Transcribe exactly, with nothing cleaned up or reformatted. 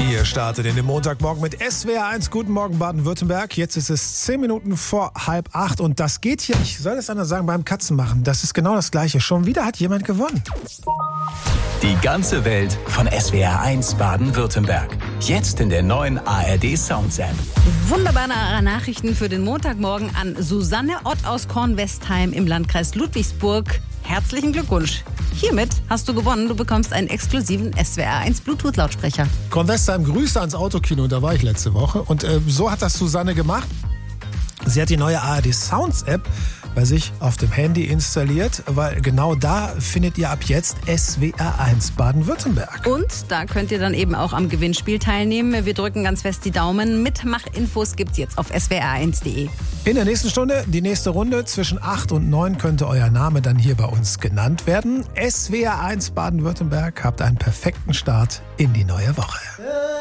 Ihr startet in den Montagmorgen mit S W R eins. Guten Morgen Baden-Württemberg. Jetzt ist es zehn Minuten vor halb acht und das geht hier, ich soll es anders sagen, beim Katzenmachen. Das ist genau das Gleiche. Schon wieder hat jemand gewonnen. Die ganze Welt von S W R eins Baden-Württemberg. Jetzt in der neuen A R D Sounds App. Wunderbare Nachrichten für den Montagmorgen an Susanne Ott aus Kornwestheim im Landkreis Ludwigsburg. Herzlichen Glückwunsch. Hiermit hast du gewonnen. Du bekommst einen exklusiven S W R eins Bluetooth-Lautsprecher. Kornwestheim, Grüße ans Autokino, da war ich letzte Woche. Und äh, so hat das Susanne gemacht. Sie hat die neue A R D Sounds App bei sich auf dem Handy installiert, weil genau da findet ihr ab jetzt S W R eins Baden-Württemberg. Und da könnt ihr dann eben auch am Gewinnspiel teilnehmen. Wir drücken ganz fest die Daumen. Mitmachinfos gibt's jetzt auf S W R eins punkt de. In der nächsten Stunde, die nächste Runde, zwischen acht und neun könnte euer Name dann hier bei uns genannt werden. S W R eins Baden-Württemberg, habt einen perfekten Start in die neue Woche.